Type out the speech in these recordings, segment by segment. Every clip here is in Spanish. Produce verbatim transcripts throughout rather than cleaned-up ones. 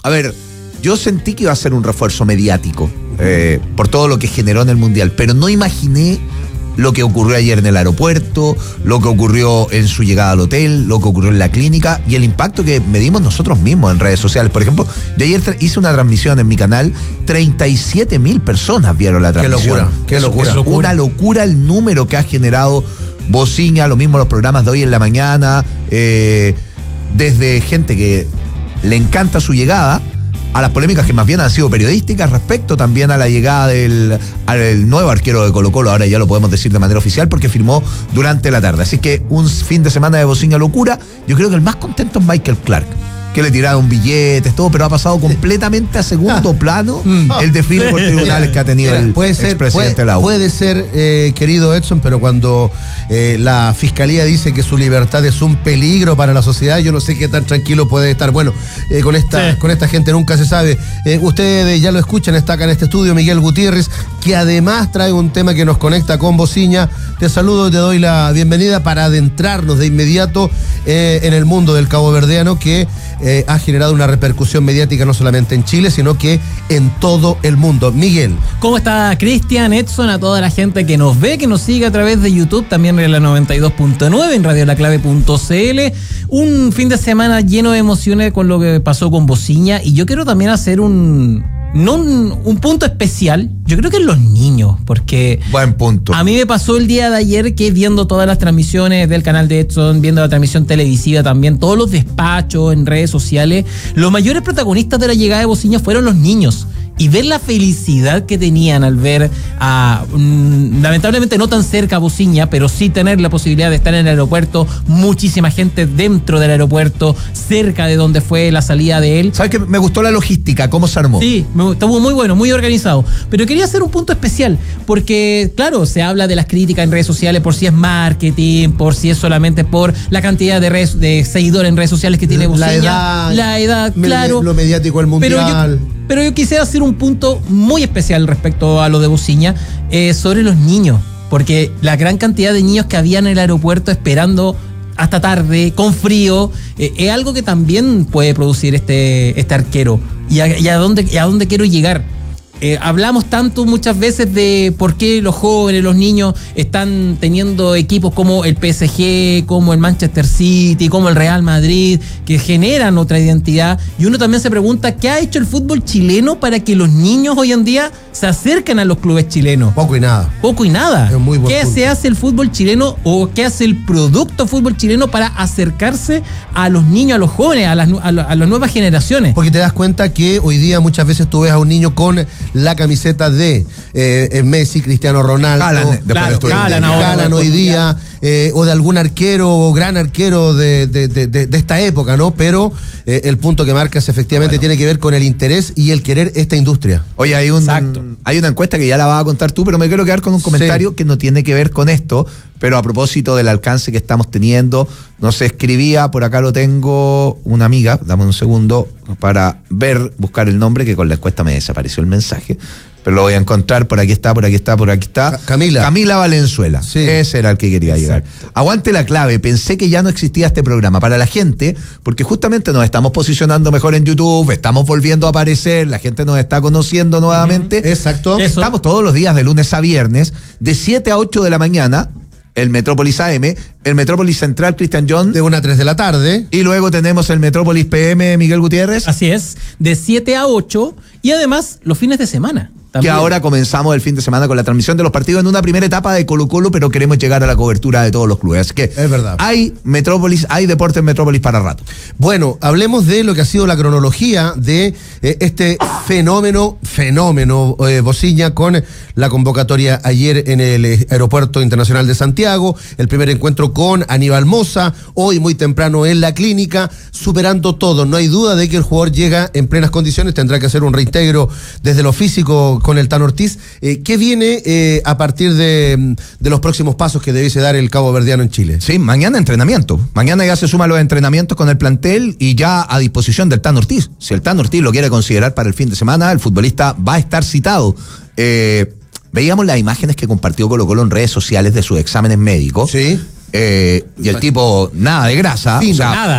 a ver, yo sentí que iba a ser un refuerzo mediático eh, por todo lo que generó en el Mundial, pero no imaginé lo que ocurrió ayer en el aeropuerto, lo que ocurrió en su llegada al hotel, lo que ocurrió en la clínica y el impacto que medimos nosotros mismos en redes sociales. Por ejemplo, yo ayer tra- hice una transmisión en mi canal, treinta y siete mil personas vieron la transmisión. Qué locura, qué locura. Es una locura el número que ha generado Bociña, lo mismo los programas de hoy en la mañana, eh, desde gente que le encanta su llegada, a las polémicas que más bien han sido periodísticas respecto también a la llegada del al nuevo arquero de Colo-Colo, ahora ya lo podemos decir de manera oficial porque firmó durante la tarde. Así que un fin de semana de Bociña locura. Yo creo que el más contento es Michael Clark, que le tiraron billetes, todo, pero ha pasado completamente a segundo plano el desfile por tribunales que ha tenido el puede ser, expresidente puede, de la U. Puede ser, eh, querido Edson, pero cuando eh, la fiscalía dice que su libertad es un peligro para la sociedad, yo no sé qué tan tranquilo puede estar. Bueno, eh, con esta sí. con esta gente nunca se sabe. Eh, ustedes ya lo escuchan, está acá en este estudio Miguel Gutiérrez, que además trae un tema que nos conecta con Bociña. Te saludo y te doy la bienvenida para adentrarnos de inmediato eh, en el mundo del caboverdiano que Eh, ha generado una repercusión mediática no solamente en Chile, sino que en todo el mundo. Miguel. ¿Cómo está Cristian, Edson, a toda la gente que nos ve, que nos sigue a través de YouTube, también en la noventa y dos punto nueve, en radio la clave punto c l? Un fin de semana lleno de emociones con lo que pasó con Bociña, y yo quiero también hacer un... No un, un punto especial, yo creo que en los niños, porque... Buen punto. A mí me pasó el día de ayer que viendo todas las transmisiones del canal de Edson, viendo la transmisión televisiva también, todos los despachos en redes sociales, los mayores protagonistas de la llegada de Bociña fueron los niños. Y ver la felicidad que tenían al ver a, mmm, lamentablemente no tan cerca a Bociña, pero sí tener la posibilidad de estar en el aeropuerto, muchísima gente dentro del aeropuerto, cerca de donde fue la salida de él. ¿Sabes qué? Me gustó la logística, cómo se armó. Sí, me, estuvo muy bueno, muy organizado. Pero quería hacer un punto especial, porque claro, se habla de las críticas en redes sociales por si es marketing, por si es solamente por la cantidad de, redes, de seguidores en redes sociales que tiene Bociña. La edad. La edad, claro. Lo mediático del mundial. Pero yo, Pero yo quisiera hacer un punto muy especial respecto a lo de Bociña, eh, sobre los niños, porque la gran cantidad de niños que había en el aeropuerto esperando hasta tarde, con frío, eh, es algo que también puede producir este, este arquero. ¿Y a, y a dónde, y a dónde quiero llegar? Eh, hablamos tanto muchas veces de por qué los jóvenes, los niños están teniendo equipos como el P S G, como el Manchester City, como el Real Madrid, que generan otra identidad, y uno también se pregunta ¿qué ha hecho el fútbol chileno para que los niños hoy en día se acerquen a los clubes chilenos? Poco y nada. Poco y nada. Es muy buen ¿Qué punto. se hace el fútbol chileno o qué hace el producto fútbol chileno para acercarse a los niños, a los jóvenes, a las, a la, a las nuevas generaciones? Porque te das cuenta que hoy día muchas veces tú ves a un niño con la camiseta de eh, Messi, Cristiano Ronaldo, Haaland, claro, de Haaland ahora, Haaland hoy día, eh, o de algún arquero o gran arquero de, de, de, de, de esta época, ¿no? Pero eh, el punto que marcas efectivamente bueno. tiene que ver con el interés y el querer esta industria. Oye, hay, un, hay una encuesta que ya la vas a contar tú, pero me quiero quedar con un comentario sí. que no tiene que ver con esto, pero a propósito del alcance que estamos teniendo, nos escribía, por acá lo tengo, una amiga, dame un segundo para ver, buscar el nombre, que con la encuesta me desapareció el mensaje, pero lo voy a encontrar, por aquí está, por aquí está, por aquí está. Camila. Camila Valenzuela, sí. Ese era el que quería Exacto. llegar. Aguante la clave, pensé que ya no existía este programa para la gente, porque justamente nos estamos posicionando mejor en YouTube, estamos volviendo a aparecer, la gente nos está conociendo nuevamente. Uh-huh. Exacto. Estamos todos los días de lunes a viernes, de siete a ocho de la mañana, el Metrópolis A M, el Metrópolis Central Cristian John. De una a tres de la tarde. Y luego tenemos el Metrópolis P M Miguel Gutiérrez. Así es, de siete a ocho y además los fines de semana. También. Que ahora comenzamos el fin de semana con la transmisión de los partidos en una primera etapa de Colo-Colo, pero queremos llegar a la cobertura de todos los clubes. Así que es verdad. Hay Metrópolis, hay Deportes Metrópolis para rato. Bueno, hablemos de lo que ha sido la cronología de eh, este fenómeno, fenómeno eh, Bociña, con la convocatoria ayer en el eh, Aeropuerto Internacional de Santiago, el primer encuentro con Aníbal Mosa, hoy muy temprano en la clínica, superando todo. No hay duda de que el jugador llega en plenas condiciones, tendrá que hacer un reintegro desde lo físico con el Tano Ortiz. Eh, ¿Qué viene eh, a partir de, de los próximos pasos que debiese dar el caboverdiano en Chile? Sí, mañana entrenamiento. Mañana ya se suman los entrenamientos con el plantel y ya a disposición del Tano Ortiz. Si el Tano Ortiz lo quiere considerar para el fin de semana, el futbolista va a estar citado. Eh, veíamos las imágenes que compartió Colo-Colo en redes sociales de sus exámenes médicos. Sí. Eh, y el tipo, nada de grasa. Fino, o sea, nada.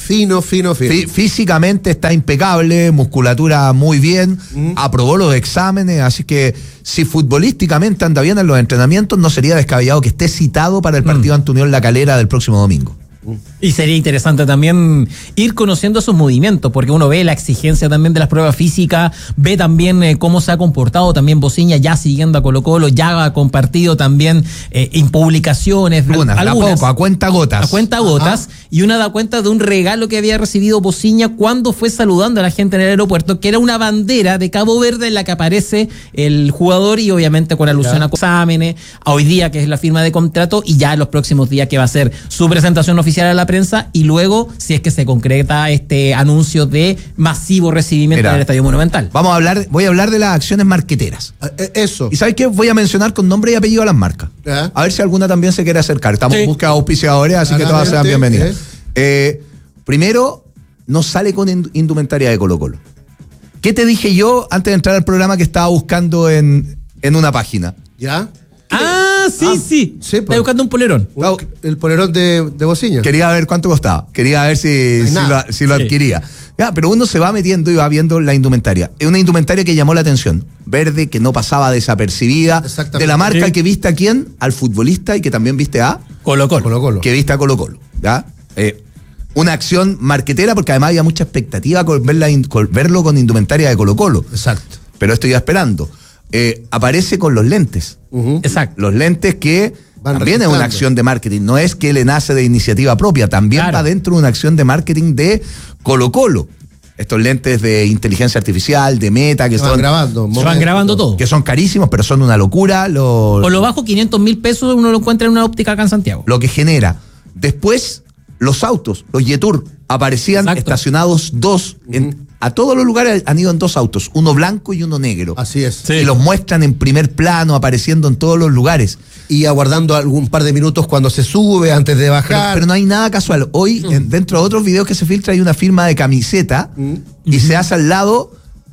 Fino, fino, fino. Fí- físicamente está impecable, musculatura muy bien, mm. aprobó los exámenes, así que si futbolísticamente anda bien en los entrenamientos, no sería descabellado que esté citado para el partido mm. ante Unión La Calera del próximo domingo. Y sería interesante también ir conociendo sus movimientos, porque uno ve la exigencia también de las pruebas físicas, ve también eh, cómo se ha comportado también Bociña ya siguiendo a Colo-Colo, ya ha compartido también eh, en publicaciones, algunas, algunas, a poco, a cuenta gotas. A cuenta gotas, Ajá. y una da cuenta de un regalo que había recibido Bociña cuando fue saludando a la gente en el aeropuerto, que era una bandera de Cabo Verde en la que aparece el jugador y obviamente con alusión ya. a exámenes, a hoy día que es la firma de contrato y ya en los próximos días que va a ser su presentación oficial a la prensa y luego si es que se concreta este anuncio de masivo recibimiento Mira, en el Estadio Monumental. Vamos a hablar, voy a hablar de las acciones marqueteras. Eh, eso. ¿Y sabes qué? Voy a mencionar con nombre y apellido a las marcas. ¿Eh? A ver si alguna también se quiere acercar. Estamos sí. en busca de auspiciadores, así Claramente, que todas sean bienvenidas. ¿Eh? Eh, primero, no sale con indumentaria de Colo-Colo. ¿Qué te dije yo antes de entrar al programa que estaba buscando en, en una página? ¿Ya? Ah, sí, ah, sí. sí Está buscando un polerón. Un, el polerón de, de Bociña. Quería ver cuánto costaba. Quería ver si, si, lo, si lo sí. adquiría. Ya, pero uno se va metiendo y va viendo la indumentaria. Es una indumentaria que llamó la atención. Verde, que no pasaba desapercibida. De la marca sí. que viste a quién, al futbolista y que también viste a Colo-Colo. Colo-Colo. Que viste a Colo-Colo. ¿Ya? Eh, una acción marquetera porque además había mucha expectativa con, verla, con verlo con indumentaria de Colo-Colo. Exacto. Pero estoy esperando. Eh, aparece con los lentes. Uh-huh. Exacto. Los lentes que Van también es una acción de marketing. No es que le nace de iniciativa propia, también claro. va dentro de una acción de marketing de Colo-Colo. Estos lentes de inteligencia artificial, de Meta, que se son. Van grabando, se van grabando todo. Que son carísimos, pero son una locura. Lo, Por lo bajo, quinientos mil pesos uno lo encuentra en una óptica acá en Santiago. Lo que genera. Después, los autos, los Yetur, aparecían Exacto. estacionados dos uh-huh. en. A todos los lugares han ido en dos autos, uno blanco y uno negro. Así es. Sí. Y los muestran en primer plano, apareciendo en todos los lugares. Y aguardando algún par de minutos cuando se sube, antes de bajar. Pero, pero no hay nada casual. Hoy, mm. en, dentro de otros videos que se filtra, hay una firma de camiseta mm. y mm-hmm. se hace al lado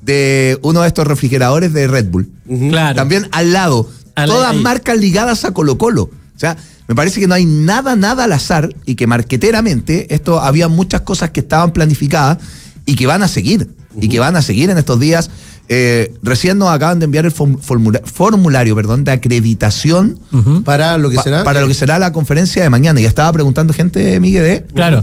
de uno de estos refrigeradores de Red Bull. Mm-hmm. Claro. También al lado. Al todas ahí. Marcas ligadas a Colo-Colo. O sea, me parece que no hay nada, nada al azar y que marqueteramente esto había muchas cosas que estaban planificadas y que van a seguir, uh-huh. y que van a seguir en estos días. Eh, recién nos acaban de enviar el formula, formulario perdón, de acreditación uh-huh. para lo que será pa, para lo que será la conferencia de mañana. Y estaba preguntando gente, Miguel, de claro.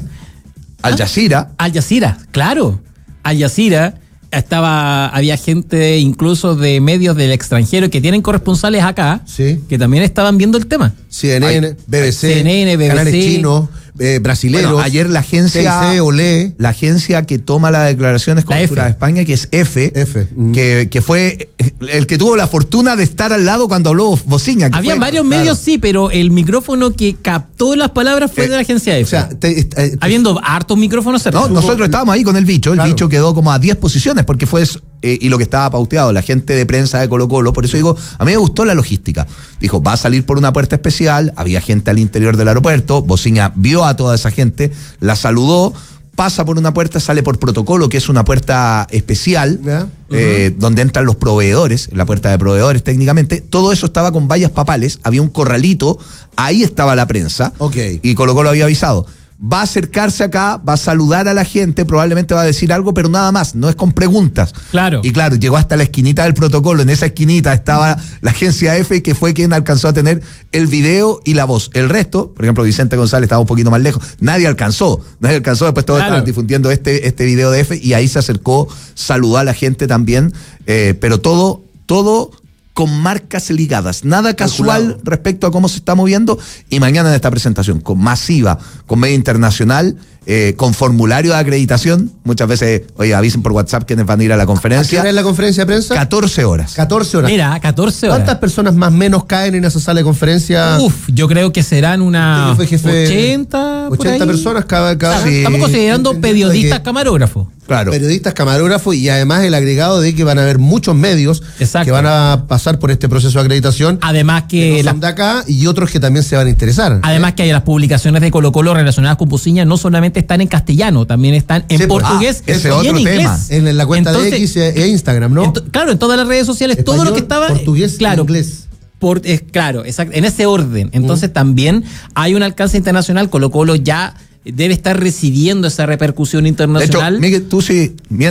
Al Jazeera. Ah, Al Jazeera, claro. Al Jazeera estaba, había gente incluso de medios del extranjero que tienen corresponsales acá, sí. que también estaban viendo el tema. C N N, Ay, B B C, C N N, B B C, canales chinos, eh, brasileños. Bueno, ayer la agencia, T I C, Olé. la agencia que toma las declaraciones con Cultura de España, que es F, F. Que, que fue el que tuvo la fortuna de estar al lado cuando habló Bociña. Había varios claro. medios, sí, pero el micrófono que captó las palabras fue eh, de la agencia F. O sea, te, te, te, habiendo hartos micrófonos cerca. No, nosotros estábamos ahí con el bicho. El claro. bicho quedó como a diez posiciones porque fue eh, y lo que estaba pauteado, la gente de prensa de Colo-Colo. Por eso digo, a mí me gustó la logística. Dijo, va a salir por una puerta especial. Había gente al interior del aeropuerto. Bociña vio a toda esa gente, la saludó, pasa por una puerta, sale por protocolo, que es una puerta especial, yeah. eh, uh-huh. donde entran los proveedores, la puerta de proveedores técnicamente. Todo eso estaba con vallas papales, había un corralito, ahí estaba la prensa, okay. y Colo-Colo había avisado. Va a acercarse acá, va a saludar a la gente, probablemente va a decir algo, pero nada más, no es con preguntas. Claro. Y claro, llegó hasta la esquinita del protocolo, en esa esquinita estaba la agencia F, que fue quien alcanzó a tener el video y la voz. El resto, por ejemplo, Vicente González estaba un poquito más lejos, nadie alcanzó, nadie alcanzó, después todos claro. estaban difundiendo este, este video de F, y ahí se acercó, saludó a la gente también, eh, pero todo, todo... con marcas ligadas, nada casual Calculado. Respecto a cómo se está moviendo, y mañana en esta presentación, con masiva, con media internacional, eh, con formulario de acreditación, muchas veces, oye, avisen por WhatsApp quiénes van a ir a la conferencia. ¿A qué hora es la conferencia de prensa? catorce horas. catorce horas. Mira, catorce horas. ¿Cuántas personas más o menos caen en esa sala de conferencia? Uf, yo creo que serán unas ochenta, ochenta personas cada... cada... O sea, sí. Estamos considerando periodistas que... camarógrafos. Claro. Periodistas, camarógrafos, y además el agregado de que van a haber muchos medios Exacto. que van a pasar por este proceso de acreditación. Además que, que no son de acá, y otros que también se van a interesar. Además ¿eh? que hay las publicaciones de Colo-Colo relacionadas con Bociña no solamente están en castellano, también están en sí, portugués ah, ese y otro en inglés. Tema. En la cuenta Entonces, de X e Instagram, ¿no? En to, claro, en todas las redes sociales, Español, todo lo que estaba portugués claro, e inglés. Por, eh, claro, exacto, en ese orden. Entonces mm. también hay un alcance internacional. Colo-Colo ya debe estar recibiendo esa repercusión De hecho, internacional. Miguel, tú sí,